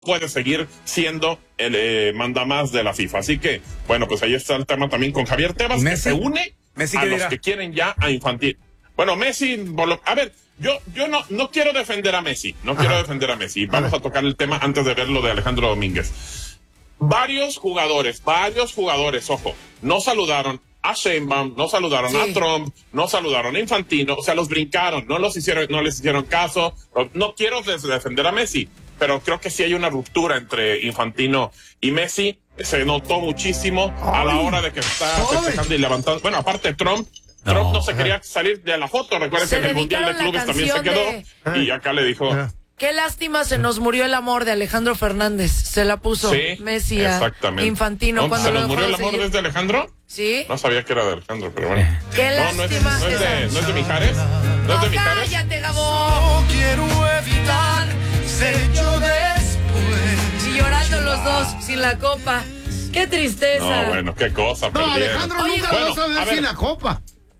puede seguir siendo el mandamás de la FIFA. Así que, bueno, pues ahí está el tema también con Javier Tebas, que se une a los que quieren ya a Infantino. Bueno, Messi, a ver, yo no quiero defender a Messi, Vamos a tocar el tema antes de ver lo de Alejandro Domínguez. Varios jugadores, ojo, no saludaron a Sheinbaum, no saludaron a Trump, no saludaron a Infantino, o sea, los brincaron, no les hicieron caso. No quiero defender a Messi, pero creo que sí hay una ruptura entre Infantino y Messi. Se notó muchísimo a la hora de que está festejando y levantando. Bueno, aparte Trump no se quería salir de la foto. Recuerden que en el Mundial de Clubes también se quedó y acá le dijo... Qué lástima, se nos murió el amor de Alejandro Fernández. Se la puso Messi a Infantino. ¿Cuándo se nos murió el amor desde Alejandro? Sí. No sabía que era de Alejandro, pero bueno. Qué lástima. ¿No es de Mijares? ¿No es de Mijares? ¡Cállate, Gabo! No quiero evitar ser yo después. Y llorando los dos, sin la copa. ¡Qué tristeza! No, bueno, qué cosa. No, Alejandro nunca lo vas a ver sin la copa.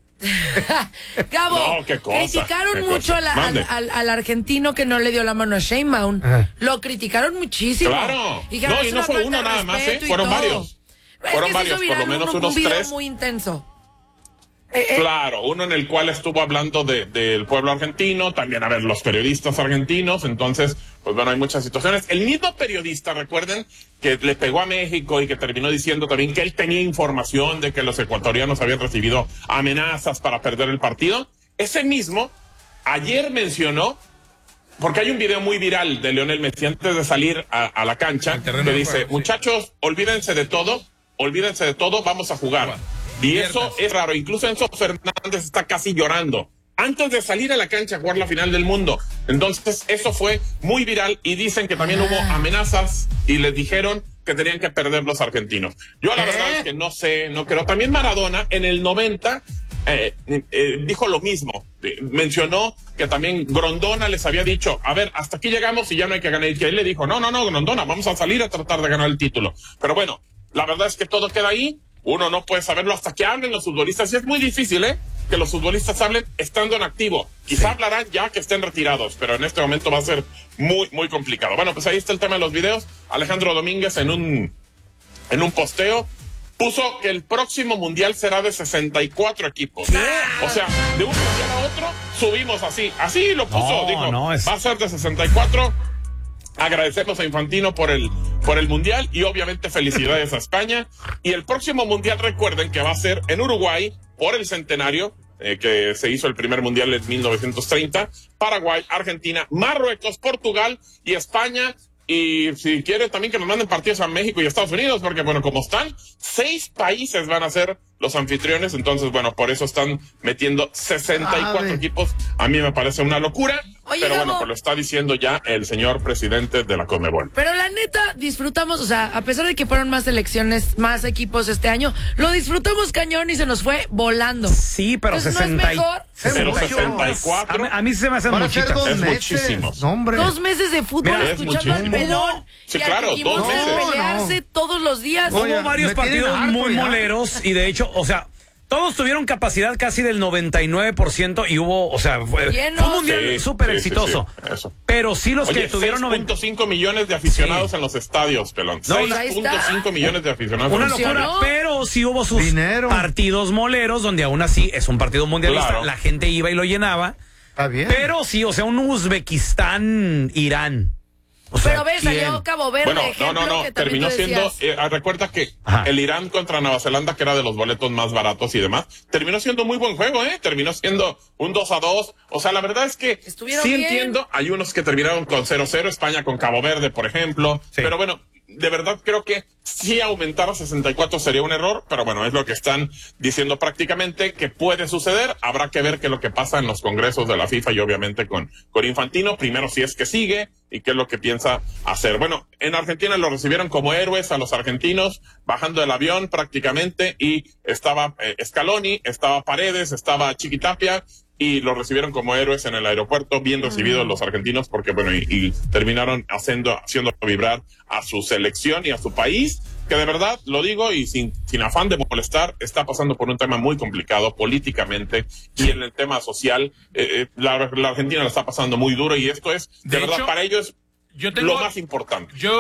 Gabo, no, qué cosa, criticaron mucho al argentino que no le dio la mano a Sheinbaum. Lo criticaron muchísimo. Claro. Y no fue uno nada más, fueron varios. Fueron varios, por lo menos unos 3. Muy intenso. Claro, uno en el cual estuvo hablando del pueblo argentino, también, a ver, los periodistas argentinos. Entonces, pues bueno, hay muchas situaciones. El mismo periodista, recuerden, que le pegó a México y que terminó diciendo también que él tenía información de que los ecuatorianos habían recibido amenazas para perder el partido. Ese mismo, ayer mencionó, porque hay un video muy viral de Lionel Messi antes de salir a la cancha, que dice, muchachos, olvídense de todo, vamos a jugar. Y eso es raro. Incluso Enzo Fernández está casi llorando antes de salir a la cancha a jugar la final del mundo. Entonces, eso fue muy viral y dicen que también hubo amenazas y les dijeron que tenían que perder los argentinos. Yo la verdad es que no sé, no creo. También Maradona en el 90 dijo lo mismo. Mencionó que también Grondona les había dicho, a ver, hasta aquí llegamos y ya no hay que ganar. Y que él le dijo, no, Grondona, vamos a salir a tratar de ganar el título. Pero bueno, la verdad es que todo queda ahí. Uno no puede saberlo hasta que hablen los futbolistas. Y es muy difícil, que los futbolistas hablen estando en activo. Quizá hablarán ya que estén retirados, pero en este momento va a ser muy, muy complicado. Bueno, pues ahí está el tema de los videos. Alejandro Domínguez en un posteo puso que el próximo mundial será de 64 equipos. O sea, de un mundial a otro subimos así lo puso. Va a ser de 64. Agradecemos a Infantino por el mundial y obviamente felicidades a España. Y el próximo mundial, recuerden que va a ser en Uruguay por el centenario, que se hizo el primer mundial en 1930, Paraguay, Argentina, Marruecos, Portugal y España. Y si quieren también que nos manden partidos a México y Estados Unidos, porque bueno, como están, 6 países van a ser los anfitriones. Entonces, bueno, por eso están metiendo 64 equipos. A mí me parece una locura. Oye, pero Gabo, bueno, pues lo está diciendo ya el señor presidente de la Conmebol. Pero la neta, disfrutamos, o sea, a pesar de que fueron más selecciones, más equipos este año, lo disfrutamos cañón y se nos fue volando. Sí, pero Entonces, 60 ¿no es mejor? Pero 64. A mí se me hacen muchitas. Es muchísimo. No, hombre. 2 meses de fútbol escuchando al pelón. Sí, y claro, al Quimón 2 meses. pelearse todos los días. Oye, Hubo varios partidos muy moleros y de hecho, o sea, todos tuvieron capacidad casi del 99% y hubo, o sea, fue un mundial súper exitoso. Eso. Pero sí los que tuvieron 6.5 millones de aficionados en los estadios, pelón. 6.5 millones de aficionados. Una locura, pero sí hubo sus partidos moleros donde aún así es un partido mundialista, claro. La gente iba y lo llenaba. Está bien. Pero sí, o sea, un Uzbekistán-Irán. O sea, pero ves, salió Cabo Verde. Bueno, no, terminó siendo, recuerda que el Irán contra Nueva Zelanda, que era de los boletos más baratos y demás, terminó siendo muy buen juego, terminó siendo un 2-2, o sea, la verdad es que estuvieron sí bien. Entiendo, hay unos que terminaron con 0-0, España con Cabo Verde, por ejemplo, pero bueno, de verdad creo que sí aumentar a 64 sería un error, pero bueno, es lo que están diciendo prácticamente que puede suceder. Habrá que ver qué es lo que pasa en los congresos de la FIFA y obviamente con Infantino, primero si es que sigue y qué es lo que piensa hacer. Bueno, en Argentina lo recibieron como héroes a los argentinos, bajando del avión prácticamente, y estaba Scaloni, estaba Paredes, estaba Chiquitapia, y los recibieron como héroes en el aeropuerto, bien recibidos los argentinos, porque bueno, y terminaron haciendo vibrar a su selección y a su país, que de verdad, lo digo, y sin afán de molestar, está pasando por un tema muy complicado políticamente, y en el tema social, la Argentina la está pasando muy duro, y esto es, de verdad, hecho, para ellos lo más importante.